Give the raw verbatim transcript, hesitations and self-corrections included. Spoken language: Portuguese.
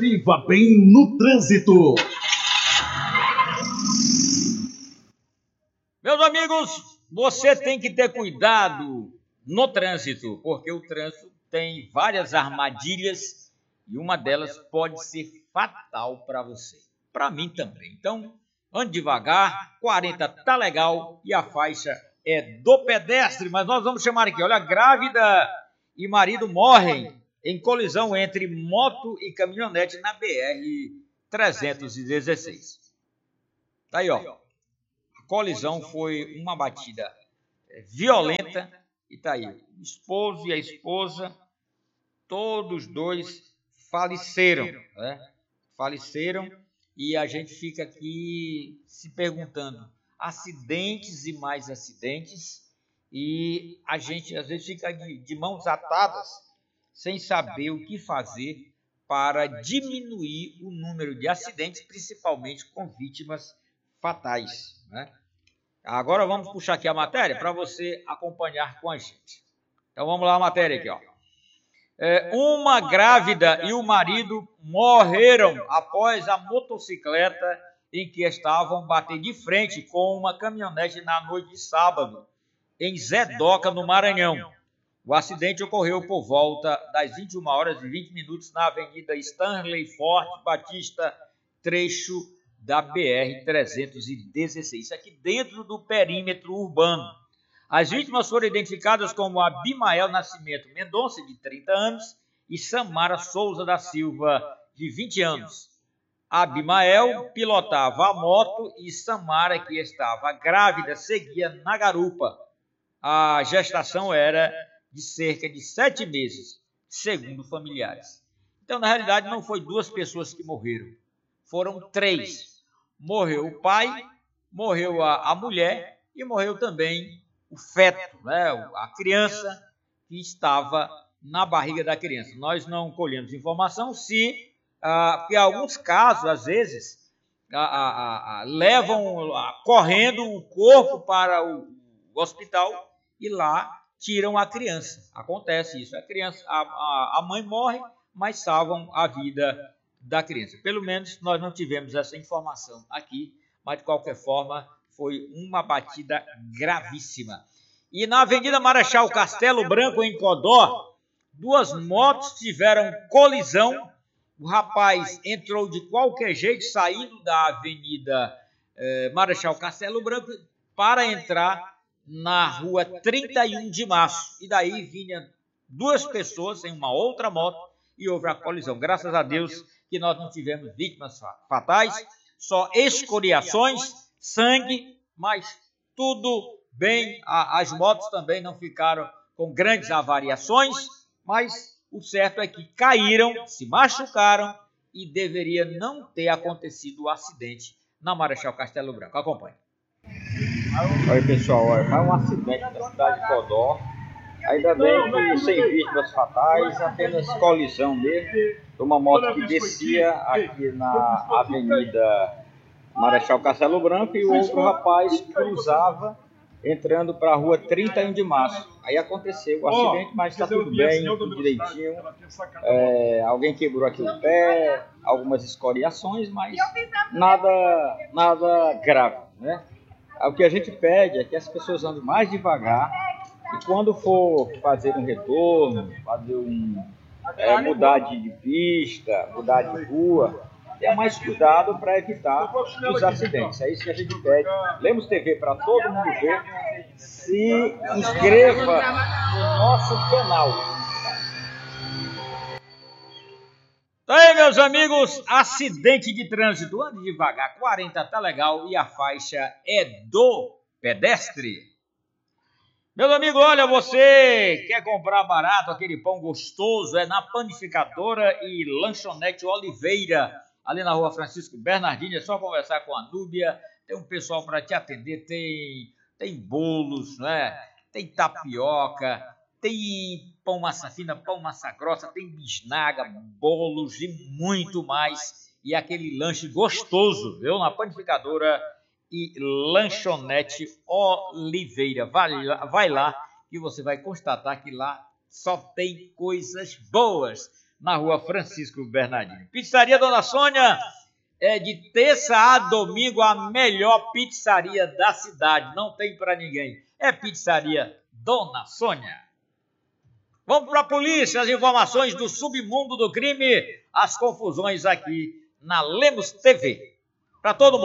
Viva bem no trânsito. Meus amigos, você tem que ter cuidado no trânsito, porque o trânsito tem várias armadilhas e uma delas pode ser fatal para você. Para mim também. Então, ande devagar, quarenta tá legal e a faixa é do pedestre, mas nós vamos chamar aqui, olha, grávida e marido morrem em colisão entre moto e caminhonete na B R trezentos e dezesseis. Tá aí, ó. A colisão foi uma batida violenta e tá aí. O esposo e a esposa, todos dois faleceram, né? Faleceram e a gente fica aqui se perguntando, acidentes e mais acidentes, e a gente às vezes fica de, de mãos atadas, sem saber o que fazer para diminuir o número de acidentes, principalmente com vítimas fatais, né? Agora vamos puxar aqui a matéria para você acompanhar com a gente. Então vamos lá a matéria aqui, ó. É, uma grávida e o marido morreram após a motocicleta em que estavam bater de frente com uma caminhonete na noite de sábado, em Zedoca, no Maranhão. O acidente ocorreu por volta das vinte e uma horas e vinte minutos na Avenida Stanley Forte Batista, trecho da B R trezentos e dezesseis, isso aqui dentro do perímetro urbano. As vítimas foram identificadas como Abimael Nascimento Mendonça, de trinta anos, e Samara Souza da Silva, de vinte anos. Abimael pilotava a moto e Samara, que estava grávida, seguia na garupa. A gestação era de cerca de sete meses, segundo familiares. Então, na realidade, não foi duas pessoas que morreram, foram três. Morreu o pai, morreu a, a mulher e morreu também o feto, né? A criança que estava na barriga da criança. Nós não colhemos informação se, ah, porque em alguns casos, às vezes, a, a, a, levam a, correndo o corpo para o, o hospital e lá tiram a criança. Acontece isso. A criança, a, a, a mãe morre, mas salvam a vida da criança. Pelo menos nós não tivemos essa informação aqui, mas de qualquer forma foi uma batida gravíssima. E na Avenida Marechal Castelo Branco, em Codó, duas motos tiveram colisão. O rapaz entrou de qualquer jeito, saindo da Avenida eh, Marechal Castelo Branco, para entrar na rua trinta e um de março. E daí vinham duas pessoas em uma outra moto e houve a colisão. Graças a Deus que nós não tivemos vítimas fatais, só escoriações, sangue, mas tudo bem. As motos também não ficaram com grandes avariações, mas o certo é que caíram, se machucaram e deveria não ter acontecido o acidente na Marechal Castelo Branco. Acompanhe. Oi pessoal, olha, foi um acidente na cidade de Codó. Ainda bem que sem vítimas fatais, apenas colisão mesmo, de uma moto que descia aqui na Avenida Marechal Castelo Branco e o outro rapaz cruzava entrando para a rua trinta e um de março. Aí aconteceu o acidente, mas está tudo bem, tudo direitinho. É, alguém quebrou aqui o pé, algumas escoriações, mas nada, nada grave, né? O que a gente pede é que as pessoas andem mais devagar. E quando for fazer um retorno, fazer um, é, mudar de pista, mudar de rua, tenha mais cuidado para evitar os acidentes. É isso que a gente pede. Lemos T V para todo mundo ver. Se inscreva no nosso canal. Aí, meus amigos, acidente de trânsito. Ande devagar, quarenta tá legal e a faixa é do pedestre. Meu amigo, olha, você quer comprar barato, aquele pão gostoso, é na Panificadora e Lanchonete Oliveira, ali na rua Francisco Bernardino, é só conversar com a Núbia, tem um pessoal para te atender, tem, tem bolos, né? Tem tapioca, tem pão massa fina, pão massa grossa, tem bisnaga, bolos e muito mais, e aquele lanche gostoso, viu? Na Panificadora e Lanchonete Oliveira. Vai lá, vai lá que você vai constatar que lá só tem coisas boas. na rua Francisco Bernardino. Pizzaria Dona Sônia é de terça a domingo a melhor pizzaria da cidade. Não tem para ninguém. É Pizzaria Dona Sônia. Vamos para a polícia, as informações do submundo do crime, as confusões aqui na Lemos T V. Para todo mundo.